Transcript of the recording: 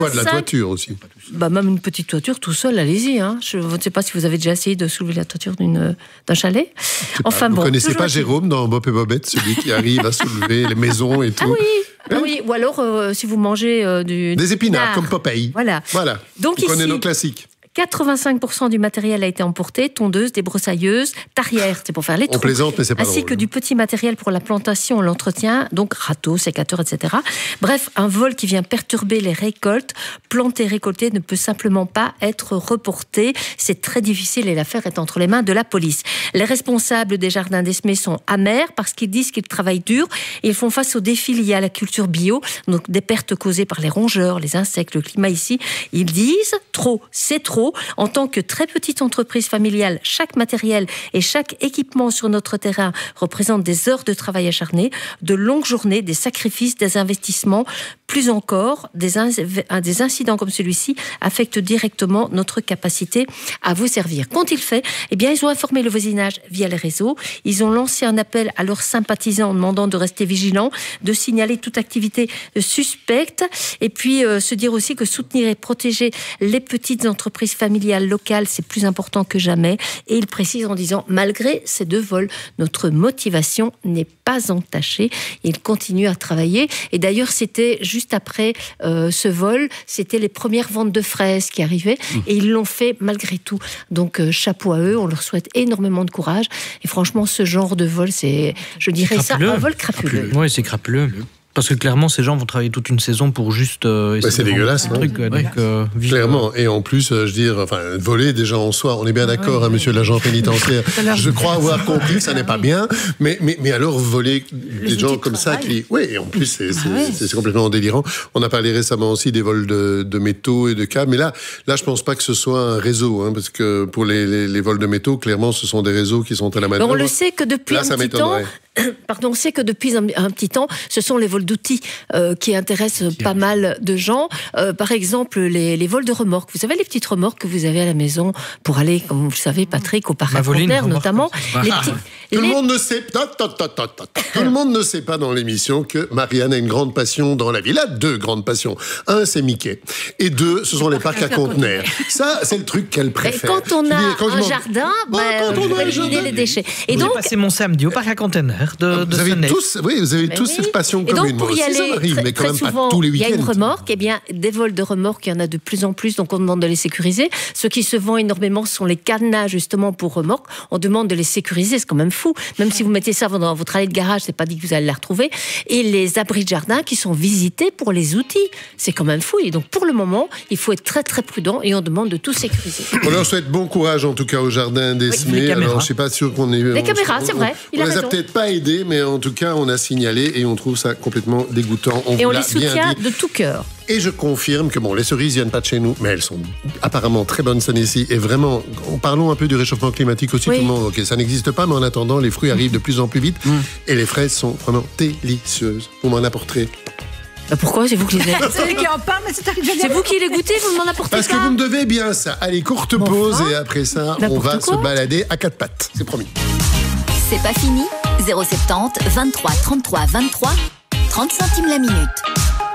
De la toiture aussi. Même une petite toiture tout seul, allez-y. Hein. Je ne sais pas si vous avez déjà essayé de soulever la toiture d'un chalet. Vous ne connaissez pas Jérôme dans Bob et Bobette, celui qui arrive à soulever les maisons et tout. Ah oui, ou alors si vous mangez des épinards comme Popeye. Voilà. Donc on connaît nos classiques. 85% du matériel a été emporté, tondeuses, débroussailleuses, tarières, c'est pour faire les trous. On plaisante, mais c'est pas ainsi drôle. Que du petit matériel pour la plantation, l'entretien, donc râteaux, sécateurs, etc. Bref, un vol qui vient perturber les récoltes, planter, récolter, ne peut simplement pas être reporté. C'est très difficile et l'affaire est entre les mains de la police. Les responsables des jardins d'Esmé sont amers parce qu'ils disent qu'ils travaillent dur et ils font face aux défis liés à la culture bio, donc des pertes causées par les rongeurs, les insectes, le climat ici. Ils disent trop, c'est trop. En tant que très petite entreprise familiale, chaque matériel et chaque équipement sur notre terrain représente des heures de travail acharné, de longues journées, des sacrifices, des investissements. Plus encore, des incidents comme celui-ci affectent directement notre capacité à vous servir. Qu'ont-ils fait ? Ils ont informé le voisinage via les réseaux. Ils ont lancé un appel à leurs sympathisants en demandant de rester vigilants, de signaler toute activité suspecte et puis se dire aussi que soutenir et protéger les petites entreprises familiales locales, c'est plus important que jamais. Et il précise en disant, malgré ces 2 vols, notre motivation n'est pas entachée. Il continue à travailler. Et d'ailleurs, c'était juste après ce vol, c'était les premières ventes de fraises qui arrivaient. Et ils l'ont fait malgré tout. Donc, chapeau à eux. On leur souhaite énormément de courage. Et franchement, ce genre de vol, c'est, je dirais ça, un vol crapuleux. Oui, c'est crapuleux. Parce que clairement, ces gens vont travailler toute une saison pour juste... c'est dégueulasse, non truc, clairement. Et en plus, voler déjà en soi, on est bien d'accord, monsieur l'agent pénitentiaire. Je crois avoir compris que ça n'est pas bien. Mais alors, voler des gens comme ça qui... Oui, et en plus, c'est complètement délirant. On a parlé récemment aussi des vols de métaux et de câbles. Mais là, je pense pas que ce soit un réseau. Parce que pour les vols de métaux, clairement, ce sont des réseaux qui sont à la manœuvre. On le sait que depuis un petit temps... on sait que depuis un petit temps, ce sont les vols d'outils qui intéressent pas mal de gens. Par exemple, les vols de remorques. Vous savez, les petites remorques que vous avez à la maison pour aller, comme vous le savez, Patrick, au parc Conteneur notamment. Tout le monde ne sait Tout le monde ne sait pas dans l'émission que Marianne a une grande passion dans la vie. Elle a 2 grandes passions. 1, c'est Mickey. Et 2, ce sont les parcs à conteneurs. Ça, c'est le truc qu'elle préfère. Et quand on a un jardin, on peut éliminer les déchets. Et donc, j'ai passé mon samedi au parc à conteneurs. Vous avez tous cette passion commune. Et donc, pour y aller, très souvent, il y a une remorque. Des vols de remorque, il y en a de plus en plus, donc on demande de les sécuriser. Ce qui se vend énormément sont les cadenas, justement, pour remorque. On demande de les sécuriser, c'est quand même fou. Même si vous mettez ça dans votre allée de garage, c'est pas dit que vous allez la retrouver. Et les abris de jardin qui sont visités pour les outils. C'est quand même fou. Et donc, pour le moment, il faut être très, très prudent et on demande de tout sécuriser. On leur souhaite bon courage, en tout cas, au jardin d'Esmé. Alors, je suis pas sûr qu'on ait... Les caméras, c'est vrai. On les a peut-être pas aidés, mais en tout cas, on a signalé et on trouve ça complètement dégoûtant. Et on les soutient de tout cœur. Et je confirme que les cerises viennent pas de chez nous, mais elles sont apparemment très bonnes cette année-ci. Et vraiment, parlons un peu du réchauffement climatique aussi. Tout le monde, ça n'existe pas, mais en attendant, les fruits arrivent de plus en plus vite. Et les fraises sont vraiment délicieuses. Vous m'en apporterez. Pourquoi c'est vous qui les avez? C'est vous qui les goûtez, vous m'en apportez Parce que vous me devez bien ça. Allez, courte pause et après ça, on va se balader à 4 pattes. C'est promis. C'est pas fini. 070 23 33 23 30 centimes la minute.